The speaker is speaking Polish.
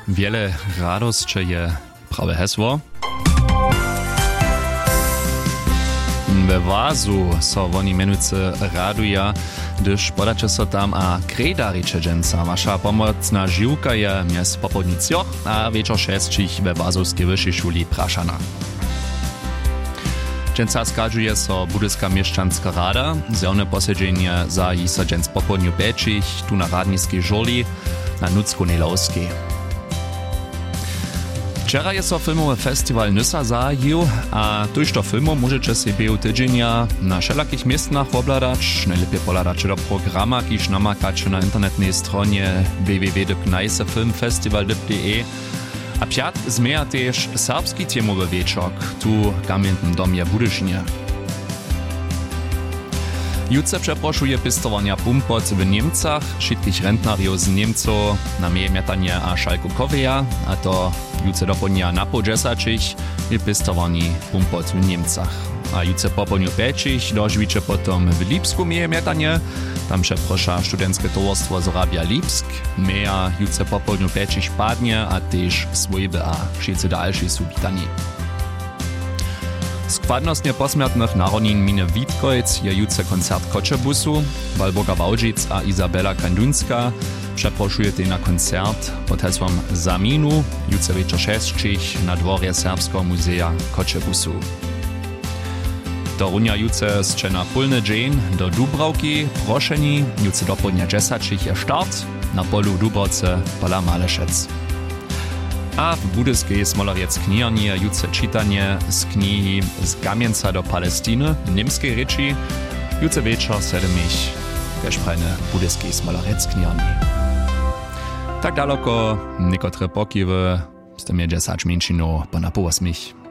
Wiele radości je prawe hesło. We Wazu so oni menujúce raduja, gdyż podače so tam a kredariče dženca. Vaša pomocná živka je mjez popodnicjoch a večer 6 we Wazowskiej wyższej szuli prašana. Dženca skadžuje so Budyska mieszczanska rada, zjavne posiedzenie za i so dženc popodniu pečich, tu na radniskiej żoli, na Nucko-Nelowskiej. Wczera je so filmowy festiwal Nysa zajił, a tuż to filmu możecie sobie u tydzienia na wszelakich miejscach obladać, najlepiej poladać do programa, kiż namakać na internetnej stronie www.nysefilmfestival.de. A piat zmieja też serbski tiemowy wieczok, tu w Kamiennym domie w Budysznie. Jutce przeproszuje pistowania pumpot w Niemcach, wszystkich rentnariów z Niemców na mietanie a Szalkukoweja, a to jutce do ponia na podżesacich i pistowani pumpot w Niemcach. A jutce po poniu peczich dożwicze potom w Lipsku mietanie, tam przeprosza studenckie towarstwo z Rabia Lipsk, meja jutce po poniu peczich padnie, a też swojby a wszyscy dalsi są witani. Składnostnie posmiertnych narodnin mine Witkojc je jutce koncert Koczebusu, Walborga Wałdzic a Izabela Kandunska przeproszuje tej na koncert pod hasłem Zaminu, jutce wieczór 6 na dworze Serbskiego Muzeja Koczebusu. Do runia jutce zczena pólny dzień do Dubravki, proszeni, jutce do południa 10 je start, na polu Dubrovce pola Malešec. A w Budyskiej Smolariec knjižarni jutce čitanie z knihy z Kamjenca do Palestiny w niemskiej reči, jutce wieczór 7 też prajne Budyskiej Smolariec knjižarni. Tak daleko, niekotre pokiwy, z tym je 10 minčinov po na 8.